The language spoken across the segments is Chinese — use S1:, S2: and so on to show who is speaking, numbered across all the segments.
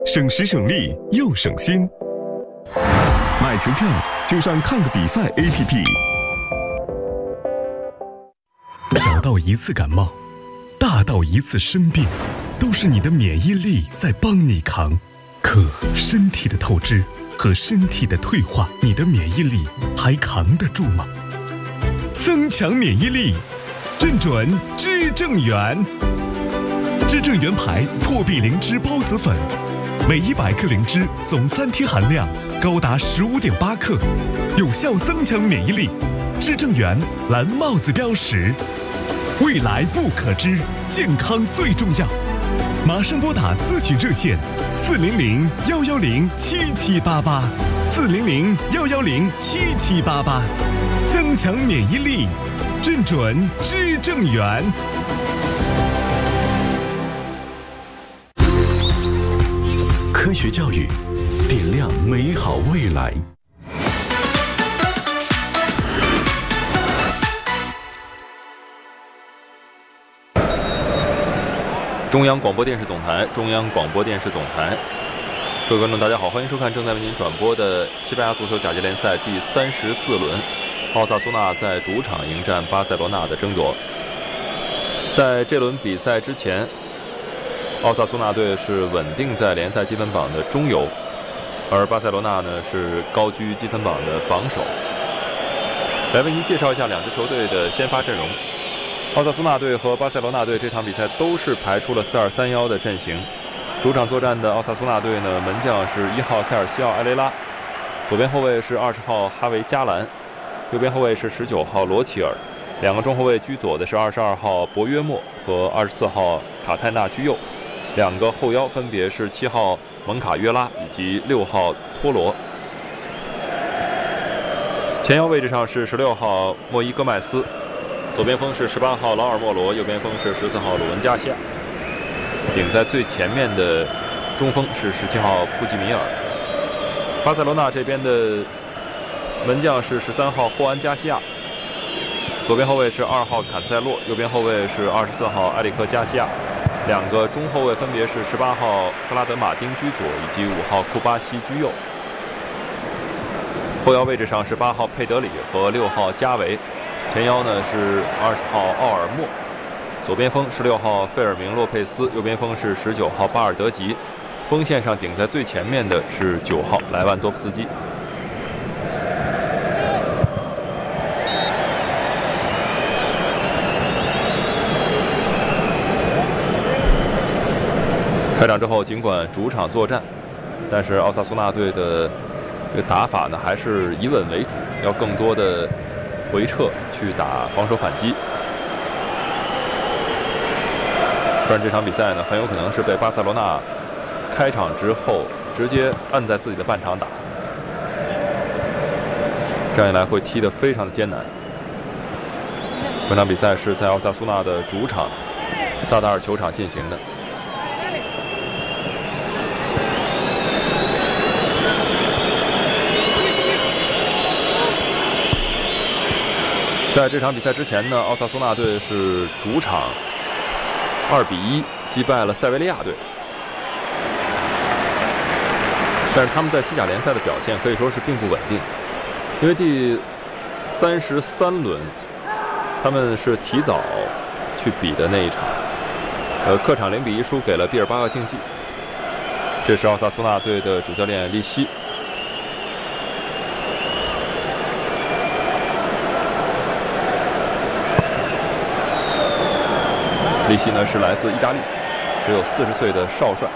S1: 省时省力又省心。买球票就上看个比赛 APP。小到一次感冒，大到一次生病，都是你的免疫力在帮你扛。可身体的透支和身体的退化，你的免疫力还扛得住吗？增强免疫力，正准知正元。知正元牌破壁灵芝孢子粉，每100克灵芝总3天含量高达15.8克，有效增强免疫力。知正元蓝帽子标识，未来不可知，健康最重要。马上拨打咨询热线400-110-7788，400-110-7788，增强免疫力，正准知正元。科学教育，点亮美好未来。
S2: 中央广播电视总台，中央广播电视总台，各位观众，大家好，欢迎收看正在为您转播的西班牙足球甲级联赛第34轮，奥萨苏纳在主场迎战巴塞罗那的争夺。在这轮比赛之前，奥萨苏纳队是稳定在联赛积分榜的中游，而巴塞罗那呢是高居积分榜的榜首。来为您介绍一下两支球队的先发阵容。奥萨苏纳队和巴塞罗那队这场比赛都是排出了4-2-3-1的阵型。主场作战的奥萨苏纳队呢，门将是1号塞尔西奥·埃雷拉，左边后卫是20号哈维·加兰，右边后卫是19号罗齐尔。两个中后卫居左的是22号博约莫和24号卡泰纳居右，两个后腰分别是7号蒙卡约拉以及6号托罗。前腰位置上是16号莫伊戈麦斯，左边锋是18号劳尔莫罗，右边锋是14号鲁文加西亚。顶在最前面的中锋是17号布基米尔。巴塞罗那这边的门将是13号霍安加西亚，左边后卫是2号坎塞洛，右边后卫是24号埃里克加西亚。两个中后卫分别是18号克拉德马丁居左以及5号库巴西居右。后腰位置上是8号佩德里和6号加维，前腰呢是20号奥尔莫，左边锋是6号费尔明洛佩斯，右边锋是19号巴尔德吉。锋线上顶在最前面的是9号莱万多夫斯基。开场之后，尽管主场作战，但是奥萨苏纳队的这个打法呢，还是以稳为主，要更多的回撤去打防守反击。不然这场比赛呢，很有可能是被巴塞罗那开场之后直接按在自己的半场打，这样一来会踢得非常的艰难。本场比赛是在奥萨苏纳的主场萨达尔球场进行的。在这场比赛之前呢，奥萨苏纳队是主场2-1击败了塞维利亚队，但是他们在西甲联赛的表现可以说是并不稳定，因为第33轮他们是提早去比的那一场，客场0-1输给了毕尔巴鄂竞技。这是奥萨苏纳队的主教练利希。利希呢是来自意大利，只有40岁的少帅。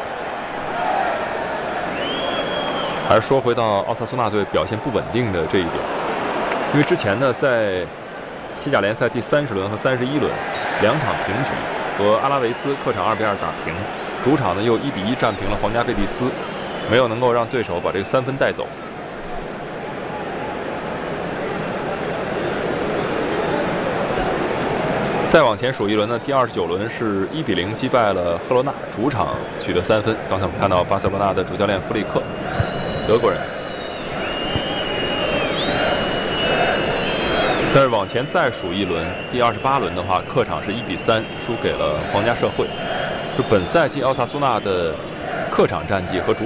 S2: 还是说回到奥萨苏纳队表现不稳定的这一点，因为之前呢在西甲联赛第30轮和31轮两场平局，和阿拉维斯客场2-2打平，主场呢又1-1战平了皇家贝蒂斯，没有能够让对手把这个3分带走。再往前数一轮呢，第29轮是1-0击败了赫罗纳，主场取得3分。刚才我们看到巴塞罗那的主教练弗里克，德国人。但是往前再数一轮，第28轮的话，客场是1-3输给了皇家社会。就本赛季奥萨苏纳的客场战绩和主